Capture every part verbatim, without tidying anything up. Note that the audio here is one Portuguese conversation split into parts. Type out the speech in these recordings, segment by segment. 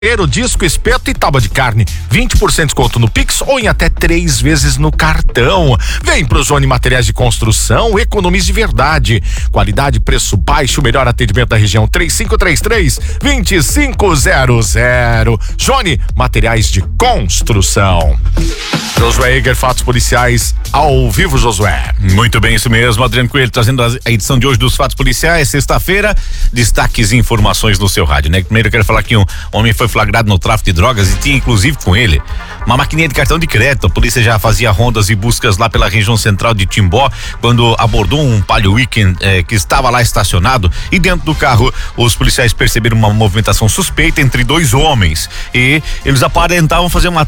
Disco, espeto e tábua de carne. vinte por cento de desconto no Pix ou em até três vezes no cartão. Vem pro Johnny Materiais de Construção, economize de verdade. Qualidade, preço baixo, melhor atendimento da região. Três cinco três três, dois cinco zero zero. Johnny Materiais de Construção. Josué Eger, fatos policiais ao vivo, Josué. Muito bem, isso mesmo, Adriano Coelho trazendo a edição de hoje dos fatos policiais, sexta-feira, destaques e informações no seu rádio, né? Primeiro eu quero falar que um homem foi flagrado no tráfico de drogas e tinha inclusive com ele uma maquininha de cartão de crédito. A polícia já fazia rondas e buscas lá pela região central de Timbó quando abordou um Palio Weekend eh, que estava lá estacionado, e dentro do carro os policiais perceberam uma movimentação suspeita entre dois homens e eles aparentavam fazer uma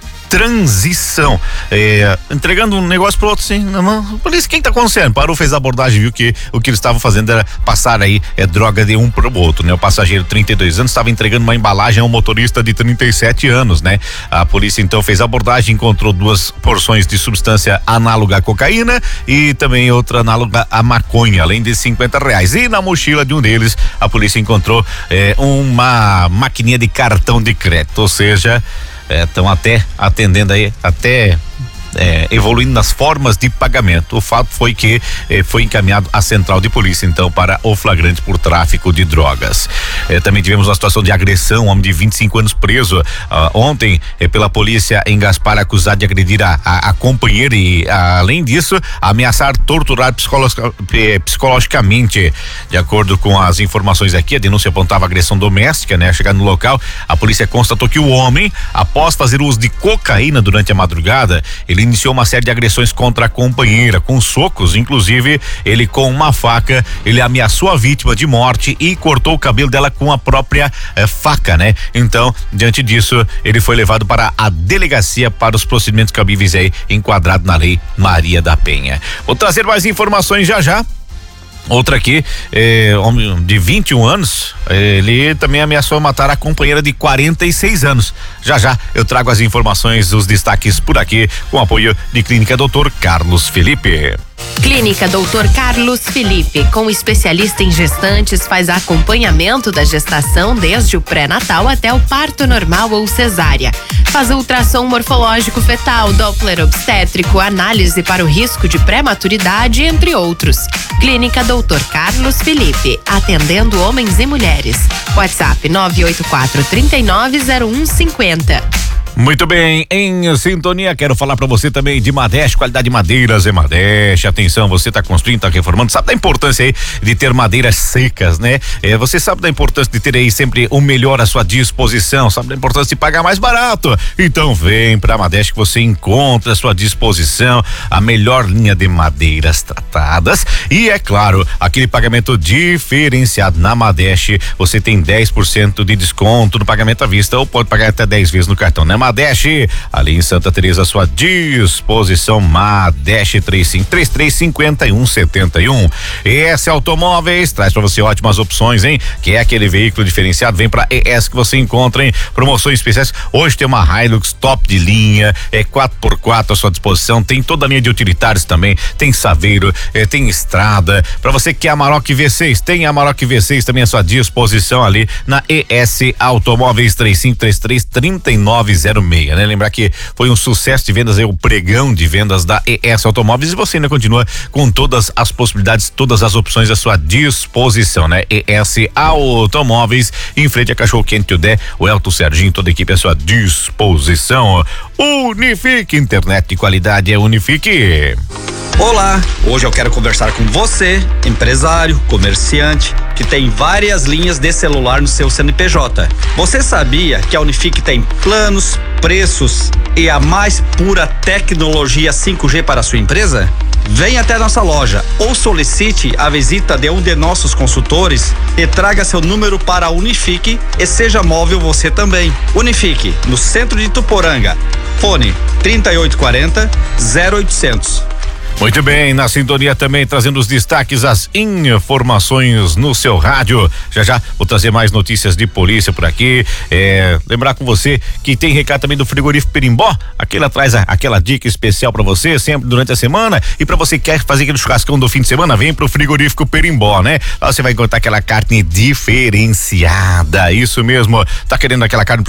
transição, é, entregando um negócio pro outro, assim, na mão. Polícia, quem tá acontecendo? Parou, fez a abordagem, viu que o que eles estavam fazendo era passar aí é, droga de um pro outro, né? O passageiro, trinta e dois anos, estava entregando uma embalagem a um motorista de trinta e sete anos, né? A polícia então fez a abordagem, encontrou duas porções de substância análoga à cocaína e também outra análoga à maconha, além de cinquenta reais. E na mochila de um deles, a polícia encontrou é, uma maquininha de cartão de crédito, ou seja, estão é, até atendendo aí, até é, evoluindo nas formas de pagamento. O fato foi que eh, foi encaminhado à central de polícia, então, para o flagrante por tráfico de drogas. Eh, também tivemos uma situação de agressão, um homem de vinte e cinco anos preso ah, ontem eh, pela polícia em Gaspar, acusado de agredir a, a, a companheira e, a, além disso, ameaçar torturar psicolo- eh, psicologicamente. De acordo com as informações aqui, a denúncia apontava agressão doméstica, né? Chegando no local, a polícia constatou que o homem, após fazer uso de cocaína durante a madrugada, ele iniciou uma série de agressões contra a companheira, com socos, inclusive ele com uma faca, ele ameaçou a vítima de morte e cortou o cabelo dela com a própria eh, faca, né? Então, diante disso, ele foi levado para a delegacia para os procedimentos cabíveis aí, enquadrado na lei Maria da Penha. Vou trazer mais informações já já. Outra aqui, eh, homem de vinte e um anos, eh, ele também ameaçou matar a companheira de quarenta e seis anos. Já já eu trago as informações, os destaques por aqui, com apoio de Clínica doutor Carlos Felipe. Clínica doutor Carlos Felipe, com especialista em gestantes, faz acompanhamento da gestação desde o pré-natal até o parto normal ou cesárea. Faz ultrassom morfológico fetal, Doppler obstétrico, análise para o risco de prematuridade, entre outros. Clínica doutor Carlos Felipe, atendendo homens e mulheres. WhatsApp nove oito quatro, três nove zero um cinco zero. Muito bem, em sintonia, quero falar para você também de Madeste, qualidade de madeiras é Madeste. Atenção, você tá construindo, tá reformando, sabe da importância aí de ter madeiras secas, né? É, você sabe da importância de ter aí sempre o melhor à sua disposição, sabe da importância de pagar mais barato. Então vem pra Madeste que você encontra à sua disposição a melhor linha de madeiras tratadas e, é claro, aquele pagamento diferenciado. Na Madeste você tem dez por cento de desconto no pagamento à vista ou pode pagar até dez vezes no cartão, né? Madeste, ali em Santa Teresa à sua disposição. Madeste, três cinco três três, cinco um sete um. E S Automóveis traz para você ótimas opções, hein? Que é aquele veículo diferenciado, vem para E S que você encontra em promoções especiais. Hoje tem uma Hilux top de linha, é quatro por quatro à sua disposição, tem toda a linha de utilitários também, tem Saveiro, é, tem Estrada. Para você que quer Amarok V seis, tem Amarok V seis também à sua disposição ali na E S Automóveis. Três cinco três três, três nove zero seis, né? Lembrar que foi um sucesso de vendas aí, o pregão de vendas da E S Automóveis, e você ainda continua com todas as possibilidades, todas as opções à sua disposição, né? E S Automóveis, em frente a Cachorro Quente Udé, o Elton Serginho, toda a equipe à sua disposição. Unifique, internet de qualidade é Unifique. Olá, hoje eu quero conversar com você, empresário, comerciante, que tem várias linhas de celular no seu C N P J. Você sabia que a Unifique tem planos, preços e a mais pura tecnologia cinco G para a sua empresa? Venha até nossa loja ou solicite a visita de um de nossos consultores e traga seu número para a Unifique e seja móvel você também. Unifique, no centro de Tuporanga. Fone trinta e oito quarenta, zero oitocentos. Muito bem, na sintonia também trazendo os destaques, as informações no seu rádio. Já já vou trazer mais notícias de polícia por aqui. É, lembrar com você que tem recado também do frigorífico Perimbó. Aquele traz a, aquela dica especial para você sempre durante a semana. E para você que quer fazer aquele churrascão do fim de semana, vem pro frigorífico Perimbó, né? Lá você vai encontrar aquela carne diferenciada. Isso mesmo. Tá querendo aquela carne